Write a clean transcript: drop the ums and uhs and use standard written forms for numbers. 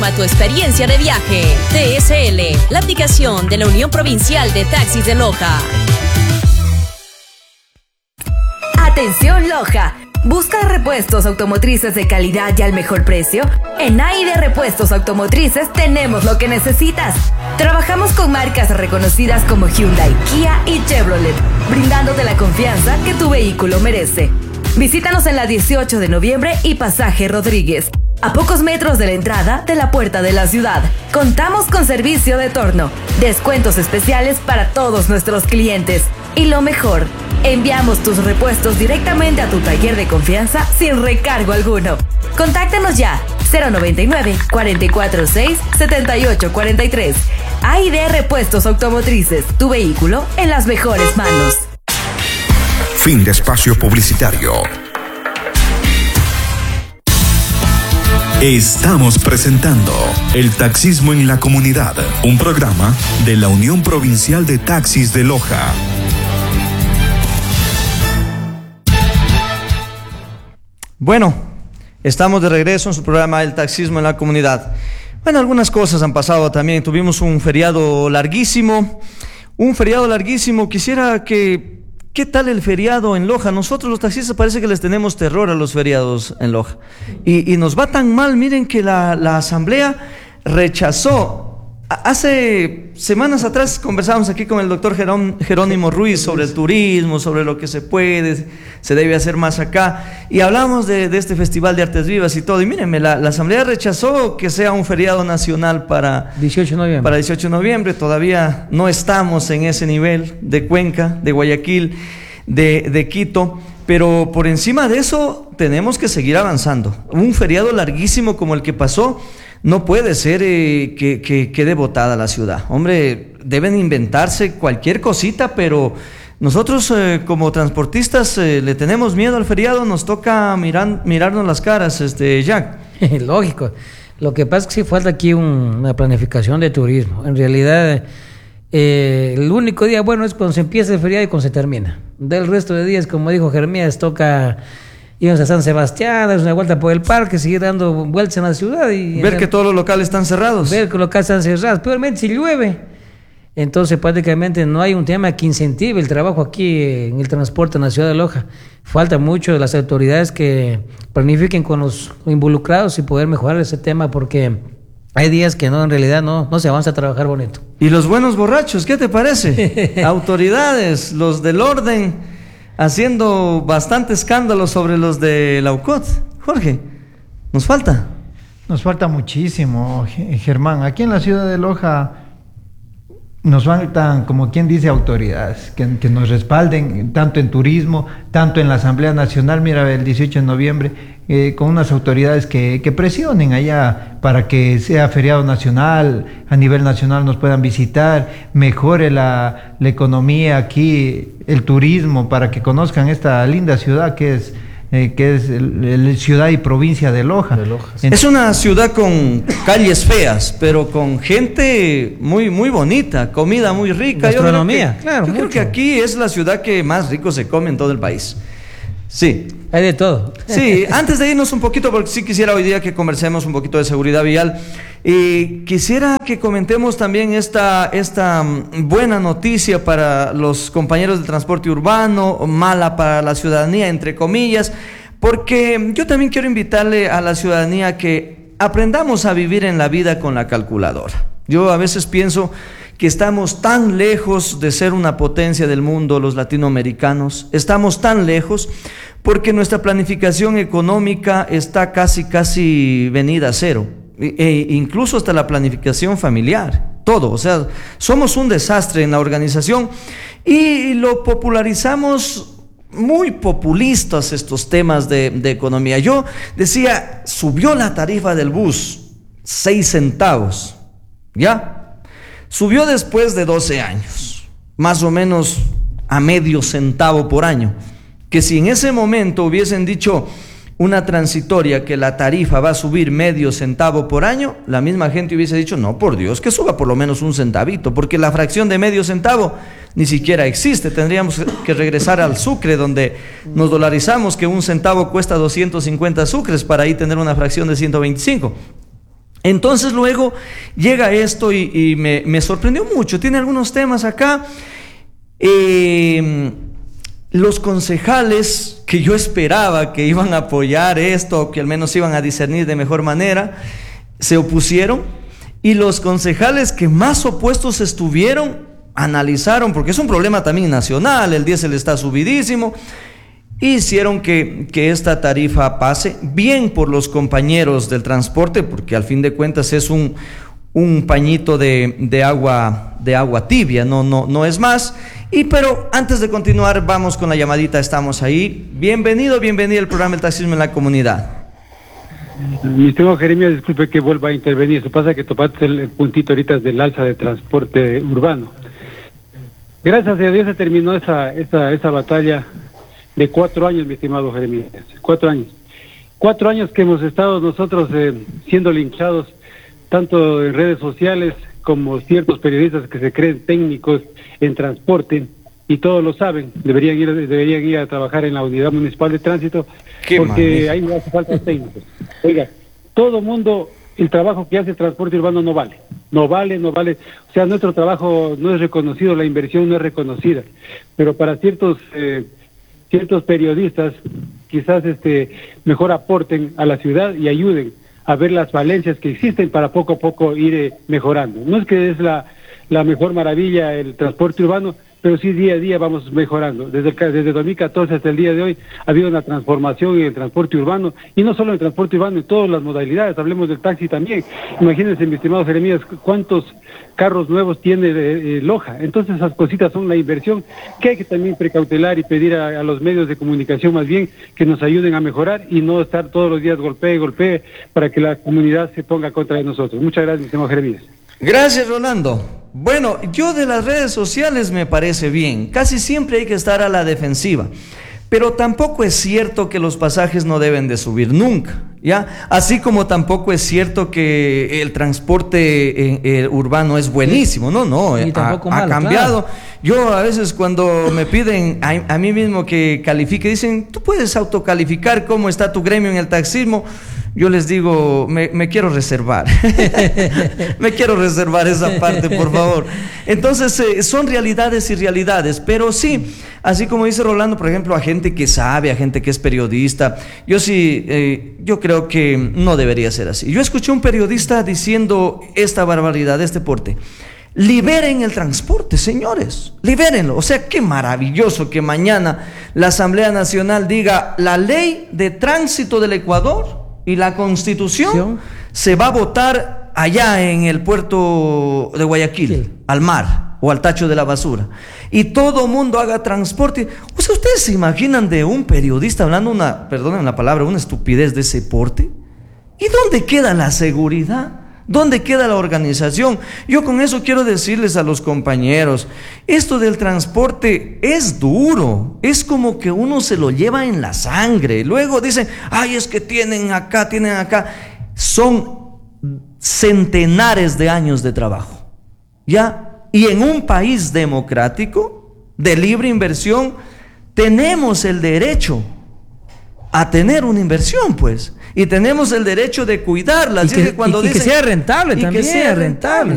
transforma tu experiencia de viaje. TSL, la aplicación de la Unión Provincial de Taxis de Loja. Atención Loja. ¿Buscas repuestos automotrices de calidad y al mejor precio? En AID Repuestos Automotrices tenemos lo que necesitas. Trabajamos con marcas reconocidas como Hyundai, Kia y Chevrolet, brindándote la confianza que tu vehículo merece. Visítanos en la 18 de noviembre y Pasaje Rodríguez, a pocos metros de la entrada de la puerta de la ciudad. Contamos con servicio de torno, descuentos especiales para todos nuestros clientes. Y lo mejor, enviamos tus repuestos directamente a tu taller de confianza sin recargo alguno. Contáctanos ya, 099-446-7843. AID Repuestos Automotrices, tu vehículo en las mejores manos. Fin de espacio publicitario. Estamos presentando El Taxismo en la Comunidad, un programa de la Unión Provincial de Taxis de Loja. Bueno, estamos de regreso en su programa El Taxismo en la Comunidad. Bueno, algunas cosas han pasado también. Tuvimos un feriado larguísimo. Quisiera que... ¿Qué tal el feriado en Loja? Nosotros los taxistas parece que les tenemos terror a los feriados en Loja. Y nos va tan mal, miren que la asamblea rechazó. Hace semanas atrás conversábamos aquí con el doctor Jerónimo Ruiz sobre el turismo, sobre lo que se debe hacer más acá. Y hablamos de este Festival de Artes Vivas y todo. Y mírenme, la asamblea rechazó que sea un feriado nacional para 18 de noviembre. Todavía no estamos en ese nivel de Cuenca, de Guayaquil, de Quito. Pero por encima de eso tenemos que seguir avanzando. Un feriado larguísimo como el que pasó no puede ser que quede botada la ciudad. Hombre, deben inventarse cualquier cosita, pero nosotros como transportistas le tenemos miedo al feriado, nos toca mirarnos las caras, Jack. Lógico. Lo que pasa es que sí falta aquí una planificación de turismo. En realidad, el único día bueno es cuando se empieza el feriado y cuando se termina. Del resto de días, como dijo Jeremías, toca irnos a San Sebastián, dar una vuelta por el parque, seguir dando vueltas en la ciudad y ver que todos los locales están cerrados. Ver que los locales están cerrados, peormente si llueve. Entonces prácticamente no hay un tema que incentive el trabajo aquí en el transporte en la ciudad de Loja. Falta mucho de las autoridades que planifiquen con los involucrados y poder mejorar ese tema, porque hay días que en realidad no se avanza a trabajar bonito. ¿Y los buenos borrachos, qué te parece? Autoridades, los del orden, haciendo bastante escándalo sobre los de la UCOT. Jorge, ¿nos falta? Nos falta muchísimo, Germán. Aquí en la ciudad de Loja nos faltan, como quien dice, autoridades que nos respalden, tanto en turismo, tanto en la Asamblea Nacional. Mira, el 18 de noviembre, con unas autoridades que presionen allá para que sea feriado nacional, a nivel nacional nos puedan visitar, mejore la economía aquí, el turismo, para que conozcan esta linda ciudad que es ciudad y provincia de Loja. Sí. Es una ciudad con calles feas, pero con gente muy, muy bonita, comida muy rica. Gastronomía, yo creo que aquí es la ciudad que más rico se come en todo el país. Sí. Hay de todo. Sí, antes de irnos un poquito, porque sí quisiera hoy día que conversemos un poquito de seguridad vial, quisiera que comentemos también esta buena noticia para los compañeros de transporte urbano, mala para la ciudadanía, entre comillas, porque yo también quiero invitarle a la ciudadanía a que aprendamos a vivir en la vida con la calculadora. Yo a veces pienso que estamos tan lejos de ser una potencia del mundo, los latinoamericanos, estamos tan lejos porque nuestra planificación económica está casi venida a cero, incluso hasta la planificación familiar, todo, o sea, somos un desastre en la organización y lo popularizamos muy populistas estos temas de economía. Yo decía, subió la tarifa del bus 6 centavos, ¿ya? Subió después de 12 años, más o menos a medio centavo por año, que si en ese momento hubiesen dicho una transitoria que la tarifa va a subir medio centavo por año, la misma gente hubiese dicho, no, por Dios, que suba por lo menos un centavito, porque la fracción de medio centavo ni siquiera existe. Tendríamos que regresar al sucre, donde nos dolarizamos que un centavo cuesta 250 sucres para ahí tener una fracción de 125. Entonces luego llega esto y me sorprendió mucho. Tiene algunos temas acá. Los concejales que yo esperaba que iban a apoyar esto, que al menos iban a discernir de mejor manera, se opusieron. Y los concejales que más opuestos estuvieron, analizaron, porque es un problema también nacional, el diésel está subidísimo, hicieron que esta tarifa pase, bien por los compañeros del transporte, porque al fin de cuentas es un pañito de agua tibia, no es más. Pero antes de continuar, vamos con la llamadita, estamos ahí. Bienvenido al programa El Taxismo en la Comunidad. Mi estimado Jeremías, disculpe que vuelva a intervenir. Eso pasa que topaste el puntito ahorita del alza de transporte urbano. Gracias a Dios se terminó esa batalla de 4 años, mi estimado Jeremías. 4 años. 4 años que hemos estado nosotros siendo linchados, tanto en redes sociales como ciertos periodistas que se creen técnicos en transporte, y todos lo saben, deberían ir a trabajar en la Unidad Municipal de Tránsito, porque ahí no hace falta técnicos. Oiga, todo mundo, el trabajo que hace el transporte urbano no vale. O sea, nuestro trabajo no es reconocido, la inversión no es reconocida, pero para ciertos periodistas quizás mejor aporten a la ciudad y ayuden a ver las falencias que existen para poco a poco ir mejorando. No es que es la mejor maravilla el transporte urbano, pero sí día a día vamos mejorando. Desde 2014 hasta el día de hoy ha habido una transformación en el transporte urbano, y no solo en el transporte urbano, en todas las modalidades. Hablemos del taxi también. Imagínense, mi estimado Jeremías, cuántos carros nuevos tiene Loja. Entonces esas cositas son la inversión que hay que también precautelar y pedir a los medios de comunicación más bien que nos ayuden a mejorar y no estar todos los días golpee para que la comunidad se ponga contra de nosotros. Muchas gracias, mi estimado Jeremías. Gracias, Rolando. Bueno, yo de las redes sociales me parece bien. Casi siempre hay que estar a la defensiva. Pero tampoco es cierto que los pasajes no deben de subir nunca, ¿ya? Así como tampoco es cierto que el transporte urbano es buenísimo, no, ha cambiado. Claro. Yo a veces cuando me piden a mí mismo que califique, dicen, ¿tú puedes autocalificar cómo está tu gremio en el taxismo? Yo les digo, me quiero reservar. Me quiero reservar esa parte, por favor. Entonces, son realidades y realidades, pero sí, así como dice Rolando, por ejemplo, a gente que sabe, a gente que es periodista, yo creo que no debería ser así. Yo escuché un periodista diciendo esta barbaridad, este porte: liberen el transporte, señores, libérenlo. O sea, qué maravilloso que mañana la Asamblea Nacional diga: la ley de tránsito del Ecuador y la Constitución se va a votar allá en el puerto de Guayaquil, al mar o al tacho de la basura, y todo mundo haga transporte. O sea, ¿ustedes se imaginan de un periodista hablando perdonen la palabra, una estupidez de ese porte? ¿Y dónde queda la seguridad? ¿Dónde queda la organización? Yo con eso quiero decirles a los compañeros, esto del transporte es duro, es como que uno se lo lleva en la sangre. Luego dicen, ay, es que tienen acá. Son centenares de años de trabajo, ¿ya? Y en un país democrático, de libre inversión, tenemos el derecho a tener una inversión, pues. Y tenemos el derecho de cuidarla. Y que sea rentable también.